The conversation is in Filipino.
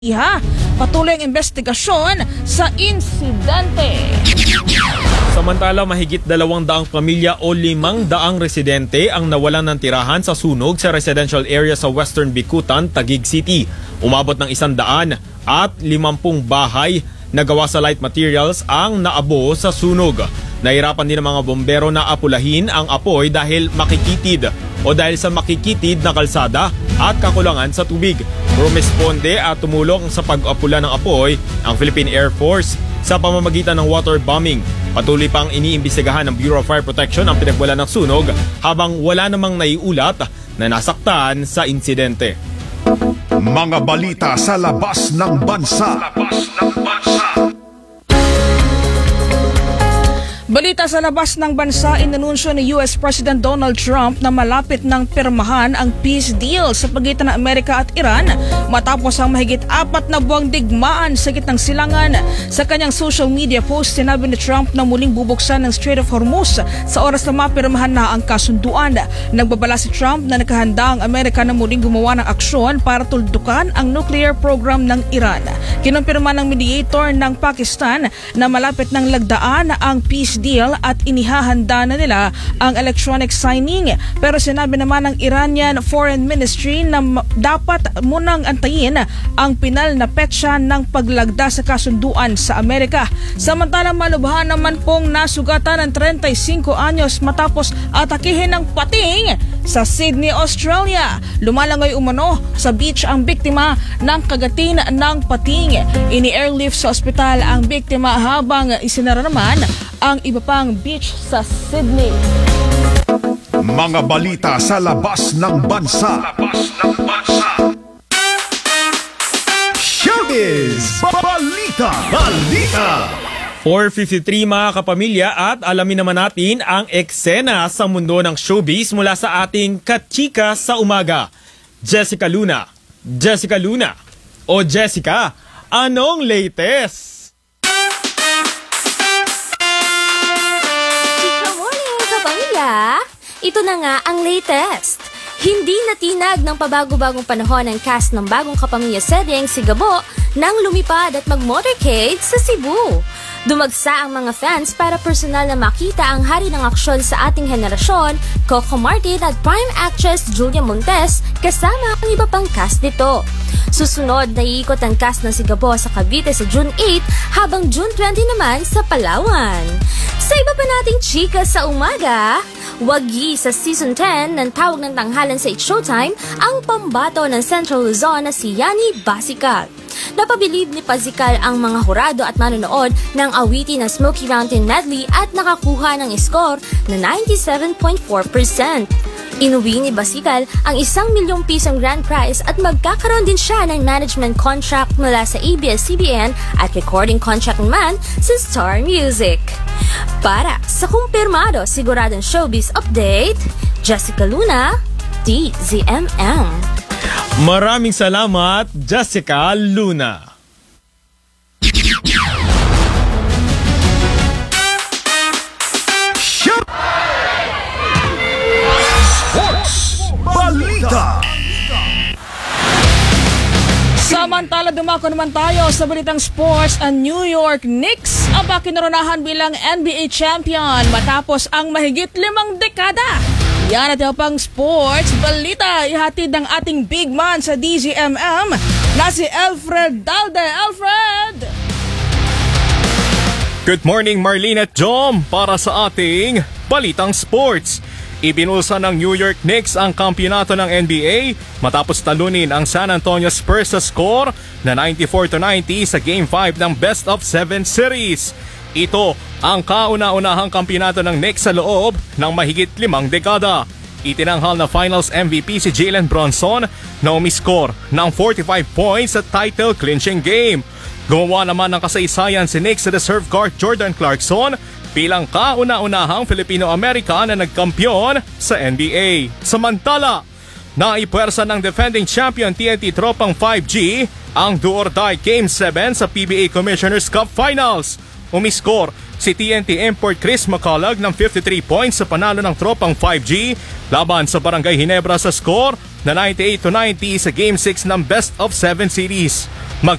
Patuloy ang investigasyon sa insidente. Samantala, mahigit 200 pamilya o 500 residente ang nawalan ng tirahan sa sunog sa residential area sa Western Bicutan, Taguig City. Umabot ng 100 at 50 bahay na gawa sa light materials ang naabo sa sunog. Nahirapan din ang mga bombero na apulahin ang apoy dahil sa makikitid na kalsada at kakulangan sa tubig. Rumesponde at tumulong sa pag-apula ng apoy ang Philippine Air Force sa pamamagitan ng water bombing. Patuloy pang iniimbestigahan ng Bureau of Fire Protection ang pinagmulan ng sunog habang wala namang naiulat na nasaktan sa insidente. Mga balita sa labas ng bansa. Balita sa labas ng bansa, inanunsyo ni US President Donald Trump na malapit ng pirmahan ang peace deal sa pagitan ng Amerika at Iran matapos ang mahigit 4 na buwang digmaan sa gitnang silangan. Sa kanyang social media post, sinabi ni Trump na muling bubuksan ng Strait of Hormuz sa oras na mapirmahan na ang kasunduan. Nagbabala si Trump na nakahanda ang Amerika na muling gumawa ng aksyon para tuldukan ang nuclear program ng Iran. Kinumpirma ng mediator ng Pakistan na malapit ng lagdaan ang peace deal at inihahanda na nila ang electronic signing. Pero sinabi naman ng Iranian Foreign Ministry na dapat munang antayin ang pinal na petsa ng paglagda sa kasunduan sa Amerika. Samantalang malubhan naman pong nasugatan ng 35 anyos matapos atakihin ng pating sa Sydney, Australia. Lumalangoy umano sa beach ang biktima ng kagatin ng pating. Ini-airlift sa ospital ang biktima habang isinara naman ang iba pang beach sa Sydney. Mga balita sa labas ng bansa. Showbiz Balita. 4:53 mga kapamilya, at alamin naman natin ang eksena sa mundo ng showbiz mula sa ating kachika sa umaga. Jessica Luna, o Jessica, anong latest? Ito na nga ang latest. Hindi natinag ng pabago-bagong panahon ang cast ng bagong kapamilya seryeng si Gabo nang lumipad at mag-motorcade sa Cebu. Dumagsa ang mga fans para personal na makita ang hari ng aksyon sa ating henerasyon, Coco Martin at prime actress Julia Montes kasama ang iba pang cast nito. Susunod na iikot ang cast ng si Gabo sa Cavite sa June 8 habang June 20 naman sa Palawan. Sa iba pa nating chika sa umaga, wagi sa Season 10 ng Tawag ng Tanghalan sa It's Showtime ang pambato ng Central Luzon na si Yanni Basical. Napabilib ni Basical ang mga hurado at manonood ng awitin na Smoky Mountain Medley at nakakuha ng score na 97.4%. Inuwi ni Basical ang 1 milyong pisong grand prize at magkakaroon din siya ng management contract mula sa ABS-CBN at recording contract naman sa Star Music. Para sa kumpirmado siguradong showbiz update, Jessica Luna, DZMM. Maraming salamat, Jessica Luna. Balita. Samantala, dumako naman tayo sa balitang sports. Ang New York Knicks ang kinoronahan bilang NBA champion matapos ang mahigit 5 dekada. Yan at pang sports balita ihatid ng ating big man sa DZMM na si Alfred Dalde. Alfred! Good morning Marlene at Jom para sa ating balitang sports. Ibinulsa ng New York Knicks ang kampyonato ng NBA matapos talunin ang San Antonio Spurs sa score na 94-90 sa Game 5 ng Best of 7 Series. Ito ang kauna-unahang kampyonato ng Knicks sa loob ng mahigit 5 dekada. Itinanghal na Finals MVP si Jalen Brunson na umiscore ng 45 points sa title-clinching game. Gumawa naman ng kasaysayan si Knicks sa reserve guard Jordan Clarkson bilang kauna-unahang Filipino-American na nagkampiyon sa NBA. Samantala, naipwersa ng defending champion TNT Tropang 5G ang do-or-die Game 7 sa PBA Commissioner's Cup Finals. Umiscore si TNT import Chris McCullough ng 53 points sa panalo ng tropang 5G laban sa Barangay Ginebra sa score na 98-90 sa Game 6 ng Best of 7 series.